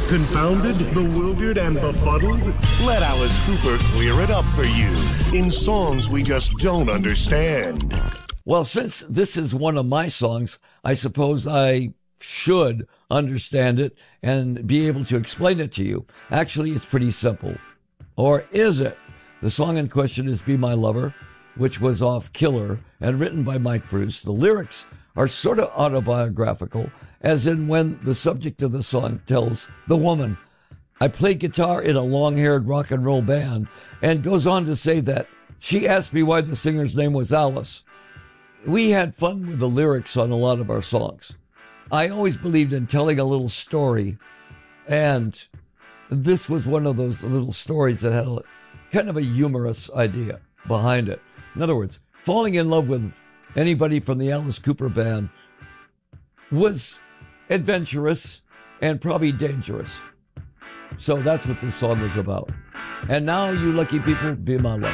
Confounded, bewildered, and befuddled? Let Alice Cooper clear it up for you in songs we just don't understand. Well, since this is one of my songs, I suppose I should understand it and be able to explain it to you. Actually, it's pretty simple. Or is it? The song in question is Be My Lover, which was off Killer and written by Mike Bruce. The lyrics are sort of autobiographical, as in when the subject of the song tells the woman, I played guitar in a long-haired rock and roll band, and goes on to say that she asked me why the singer's name was Alice. We had fun with the lyrics on a lot of our songs. I always believed in telling a little story, and this was one of those little stories that had kind of a humorous idea behind it. In other words, falling in love with anybody from the Alice Cooper band was adventurous and probably dangerous. So that's what this song was about. And now, you lucky people, be my lover.